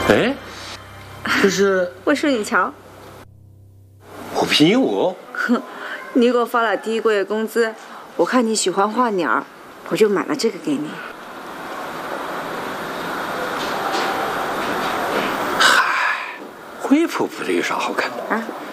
哎，这是我说你瞧， 我拼我。 哼，你给我发了第一个月工资，我看你喜欢画鸟，我就买了这个给你。 嗨，灰扑扑的有啥好看的？ 啊？